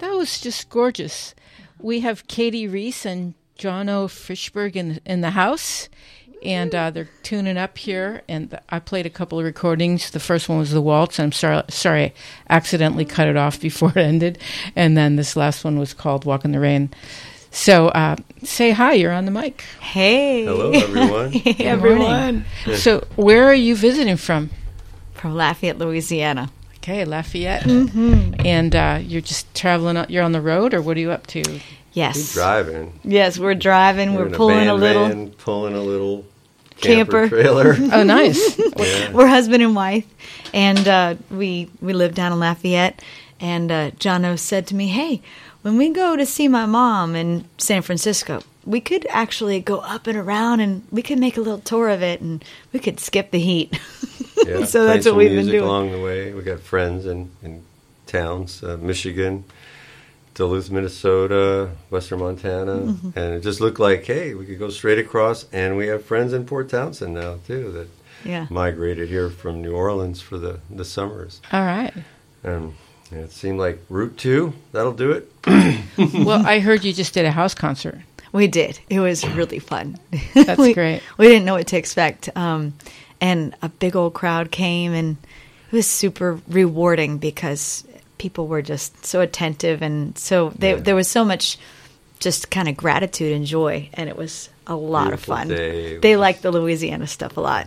That was just gorgeous. We have Katie Reese and Jono Frischberg in the house, and they're tuning up here. And I played a couple of recordings. The first one was the waltz. I'm sorry, I accidentally cut it off before it ended. And then this last one was called Walk in the Rain. So say hi, you're on the mic. Hey. Hello, everyone. Hey, everyone. So where are you visiting from? From Lafayette, Louisiana. Okay, Lafayette. Mm-hmm. And you're just traveling, you're on the road, or what are you up to? Yes. We're driving. Yes, we're driving. We're in pulling a a little. van, pulling a little camper trailer. Oh, nice. Yeah. We're husband and wife, and we live down in Lafayette. And Jono said to me, "Hey, when we go to see my mom in San Francisco, we could actually go up and around, and we could make a little tour of it, and we could skip the heat." Yeah, So play that's what some we've been music doing. along the way. We got friends in towns, Michigan, Duluth, Minnesota, Western Montana, Mm-hmm. and it just looked like, hey, we could go straight across, and we have friends in Port Townsend now too that Yeah. migrated here from New Orleans for the summers, All right. and it seemed like Route 2, that'll do it. Well, I heard you just did a house concert. We did. It was really fun. That's we, great. We didn't know what to expect. And a big old crowd came, and it was super rewarding because people were just so attentive. And so there was so much just kind of gratitude and joy. And it was a lot Beautiful of fun. day. They liked the Louisiana stuff a lot.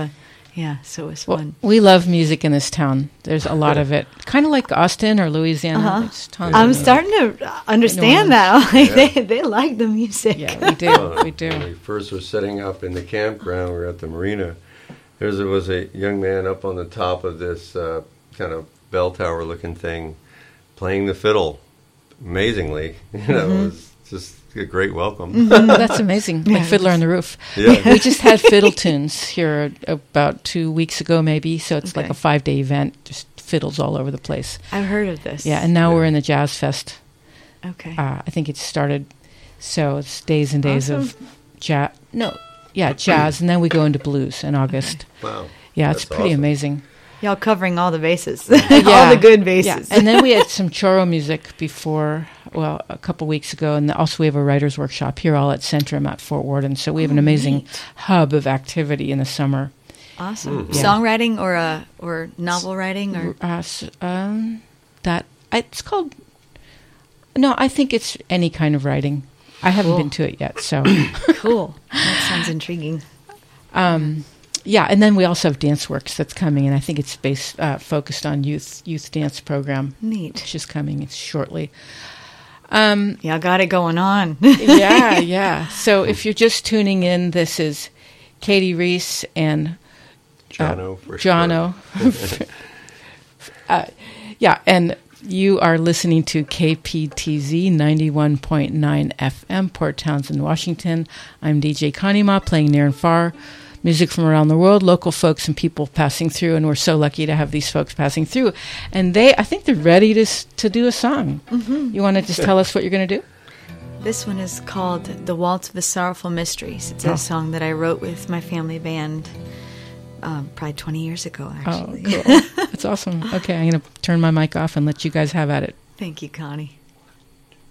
So it was Well, fun. we love music in this town. There's a lot of it. Kind of like Austin or Louisiana. There's tons of I'm music. starting to understand that. They like the music. Yeah, we do. We When do. we first were setting up in the campground, we were at the marina. There was a young man up on the top of this kind of bell tower looking thing playing the fiddle amazingly. It was just a great welcome. That's amazing. Like Fiddler on the Roof. Yeah. We just had fiddle tunes here about 2 weeks ago, maybe. So it's like a 5-day event. Just fiddles all over the place. I've heard of this. Yeah, and now we're in the Jazz Fest. Okay. I think it started. So it's days and days of jazz. Jazz, and then we go into blues in August. Wow. Yeah, it's That's pretty awesome. amazing. Y'all covering all the bases. Yeah. All the good Yeah, bases. and then we had some choro music before, a couple weeks ago, and also we have a writer's workshop here all at Centrum at Fort Worden. So we have an amazing hub of activity in the summer. Awesome. Yeah. Songwriting or novel writing or It's called. No, I think it's any kind of writing. I haven't Cool. been to it yet, so. cool. That sounds intriguing. Yeah, and then we also have Dance Works that's coming, and I think it's focused on youth dance program, Neat. which is coming shortly. Y'all got it going on. Yeah. So if you're just tuning in, this is Katie Reese and Jono, for sure. Jono. And you are listening to KPTZ 91.9 FM, Port Townsend, Washington. I'm DJ Connie Ma, playing near and far. Music from around the world, local folks and people passing through, and we're so lucky to have these folks passing through. And I think they're ready to do a song. Mm-hmm. You want to just tell us what you're going to do? This one is called The Waltz of the Sorrowful Mysteries. It's a song that I wrote with my family band probably 20 years ago, actually. Oh, cool. That's awesome. Okay, I'm going to turn my mic off and let you guys have at it. Thank you, Connie.